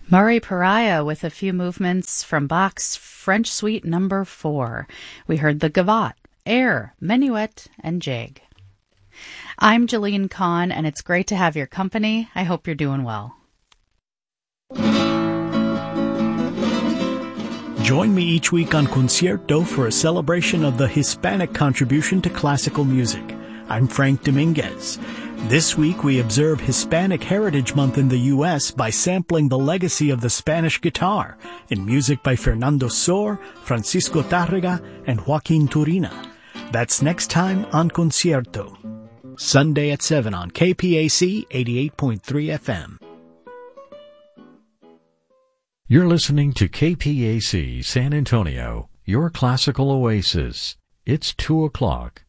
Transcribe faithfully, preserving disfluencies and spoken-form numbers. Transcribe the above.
Murray Pariah with a few movements from Bach's French Suite Number four. We heard the Gavotte, Air, Minuet, and Jig. I'm Jeline Kahn, and it's great to have your company. I hope you're doing well. Join me each week on Concierto for a celebration of the Hispanic contribution to classical music. I'm Frank Dominguez. This week we observe Hispanic Heritage Month in the U S by sampling the legacy of the Spanish guitar in music by Fernando Sor, Francisco Tárrega, and Joaquin Turina. That's next time on Concierto. Sunday at seven on K P A C eighty-eight point three F M. You're listening to K P A C San Antonio, your classical oasis. It's two o'clock.